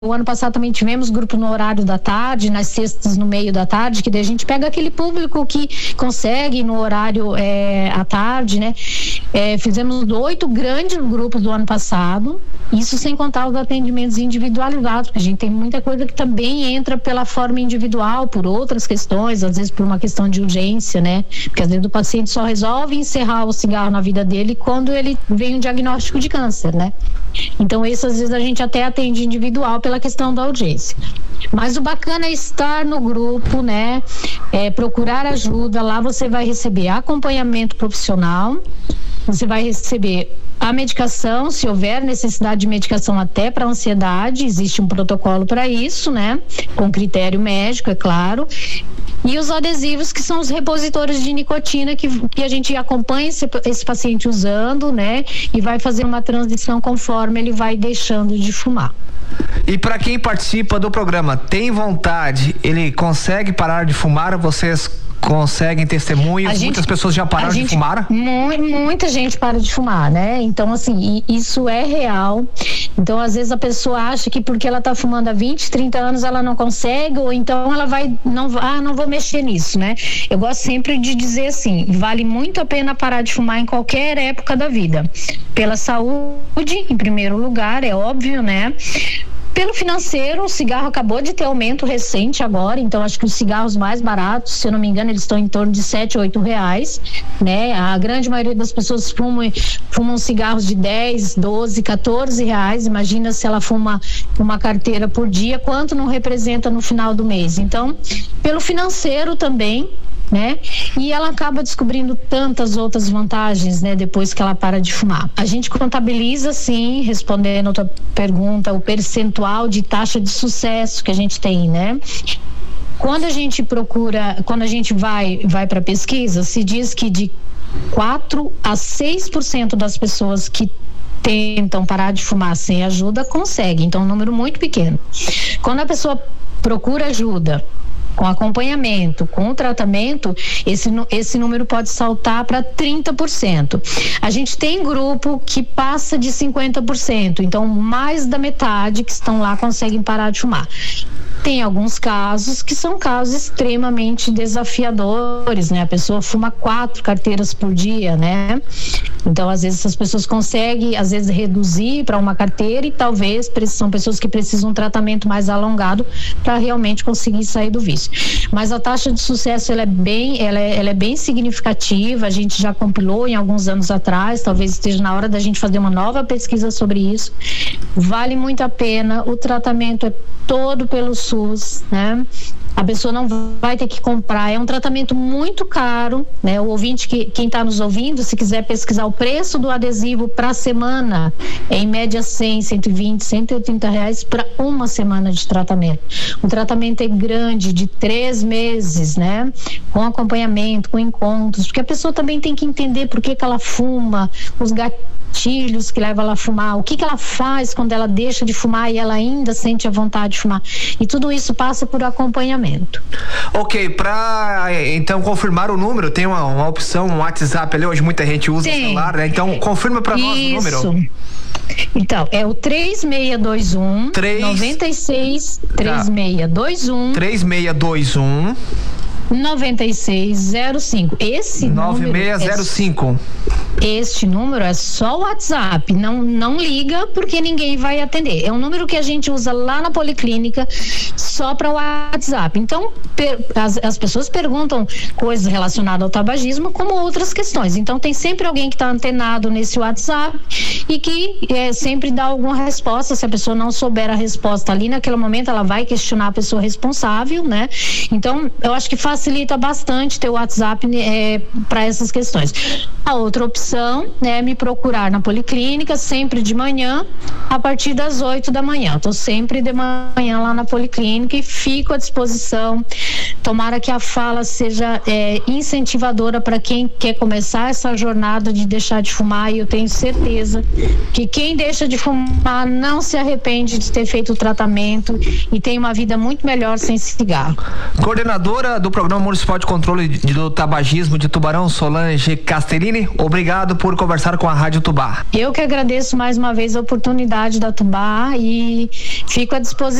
O ano passado também tivemos grupo no horário da tarde, nas sextas no meio da tarde, que daí a gente pega aquele público que consegue no horário à tarde, né? Fizemos 8 grandes grupos do ano passado, isso sem contar os atendimentos individualizados, porque a gente tem muita coisa que também entra pela forma individual, por outras questões, às vezes por uma questão de urgência, né? Porque às vezes o paciente só resolve encerrar o cigarro na vida dele quando ele vem um diagnóstico de câncer, né? Então, isso às vezes a gente até atende individual pela questão da audiência. Mas o bacana é estar no grupo, né? Procurar ajuda. Lá você vai receber acompanhamento profissional, você vai receber a medicação, se houver necessidade de medicação até para ansiedade, existe um protocolo para isso, né? Com critério médico, é claro. E os adesivos, que são os repositores de nicotina que a gente acompanha esse paciente usando, né? E vai fazer uma transição conforme ele vai deixando de fumar. E para quem participa do programa, tem vontade, ele consegue parar de fumar? Vocês conseguem testemunhos? Muitas pessoas já pararam de fumar? Muita gente para de fumar, né? Então, assim, isso é real. Então, às vezes a pessoa acha que porque ela tá fumando há 20, 30 anos ela não consegue, ou então ela não vou mexer nisso, né? Eu gosto sempre de dizer assim, vale muito a pena parar de fumar em qualquer época da vida. Pela saúde, em primeiro lugar, é óbvio, né? Pelo financeiro, o cigarro acabou de ter aumento recente agora, então acho que os cigarros mais baratos, se eu não me engano, eles estão em torno de R$7, R$8, né? A grande maioria das pessoas fumam cigarros de 10, 12, 14 reais. Imagina se ela fuma uma carteira por dia, quanto não representa no final do mês. Então, pelo financeiro também, né? E ela acaba descobrindo tantas outras vantagens, né? Depois que ela para de fumar. A gente contabiliza, sim, respondendo a tua pergunta, o percentual de taxa de sucesso que a gente tem, né? Quando a gente vai para pesquisa, se diz que de 4 a 6% das pessoas que tentam parar de fumar sem ajuda conseguem, então é um número muito pequeno. Quando a pessoa procura ajuda, com acompanhamento, com tratamento, esse número pode saltar para 30%. A gente tem grupo que passa de 50%, então mais da metade que estão lá conseguem parar de fumar. Tem alguns casos que são casos extremamente desafiadores, né? A pessoa fuma 4 carteiras por dia, né? Então, às vezes, essas pessoas conseguem, às vezes, reduzir para uma carteira e talvez são pessoas que precisam de um tratamento mais alongado para realmente conseguir sair do vício. Mas a taxa de sucesso, ela é bem significativa, a gente já compilou em alguns anos atrás, talvez esteja na hora da gente fazer uma nova pesquisa sobre isso. Vale muito a pena, o tratamento é todo pelo SUS, né? A pessoa não vai ter que comprar, é um tratamento muito caro, né? O ouvinte, quem está nos ouvindo, se quiser pesquisar o preço do adesivo para semana, é em média 100, 120, 180 reais para uma semana de tratamento. O tratamento é grande, de 3 meses, né? Com acompanhamento, com encontros, porque a pessoa também tem que entender por que ela fuma, os gatilhos que levam ela a fumar, o que ela faz quando ela deixa de fumar e ela ainda sente a vontade de fumar. E tudo isso passa por acompanhamento. Ok, para então confirmar o número, tem uma opção, um WhatsApp ali, hoje muita gente usa o celular, né? Então confirma para nós o número. Então, é o 3621 3621 9605. Esse 9605. Este número é só o WhatsApp, não liga porque ninguém vai atender. É um número que a gente usa lá na policlínica só para o WhatsApp. Então, as pessoas perguntam coisas relacionadas ao tabagismo como outras questões. Então, tem sempre alguém que está antenado nesse WhatsApp e que sempre dá alguma resposta. Se a pessoa não souber a resposta ali naquele momento, ela vai questionar a pessoa responsável, né? Então, eu acho que facilita bastante ter o WhatsApp para essas questões. A outra opção é me procurar na policlínica sempre de manhã a partir das 8 da manhã. Estou sempre de manhã lá na policlínica e fico à disposição tomara que a fala seja incentivadora para quem quer começar essa jornada de deixar de fumar, e eu tenho certeza que quem deixa de fumar não se arrepende de ter feito o tratamento e tem uma vida muito melhor sem cigarro. Coordenadora do Programa Municipal de Controle do Tabagismo de Tubarão, Solange Castellini, obrigado por conversar com a Rádio Tubá. Eu que agradeço mais uma vez a oportunidade da Tubá e fico à disposição